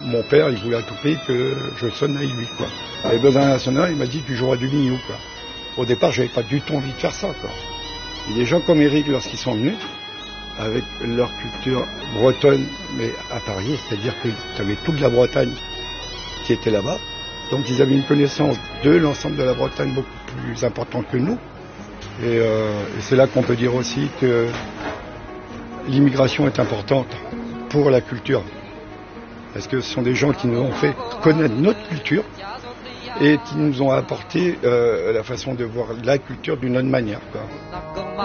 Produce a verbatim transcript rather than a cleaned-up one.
mon père, il voulait à tout prix que je sonne avec lui, quoi. Et Bedin National, il m'a dit, tu joueras du vigno, quoi. Au départ, j'avais pas du tout envie de faire ça, quoi. Et des gens comme Eric, lorsqu'ils sont venus, avec leur culture bretonne, mais à Paris, c'est-à-dire que tu avais toute la Bretagne qui était là-bas. Donc ils avaient une connaissance de l'ensemble de la Bretagne beaucoup plus importante que nous. Et, euh, et c'est là qu'on peut dire aussi que l'immigration est importante pour la culture. Parce que ce sont des gens qui nous ont fait connaître notre culture et qui nous ont apporté euh, la façon de voir la culture d'une autre manière, quoi.